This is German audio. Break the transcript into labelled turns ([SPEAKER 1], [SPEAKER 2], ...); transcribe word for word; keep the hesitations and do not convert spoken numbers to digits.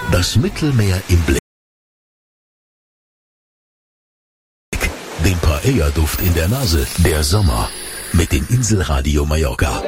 [SPEAKER 1] Das Mittelmeer im Blick. Den Paella-Duft in der Nase. Der Sommer mit dem Inselradio Mallorca.